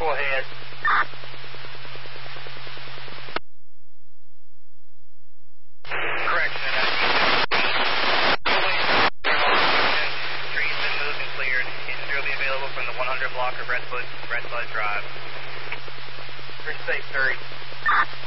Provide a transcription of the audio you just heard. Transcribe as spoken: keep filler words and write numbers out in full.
Go ahead. Correction. Trees been moved and cleared. Engines will be available from the one hundred block of Red Bud, Red Bud Drive. You're safe, Terry.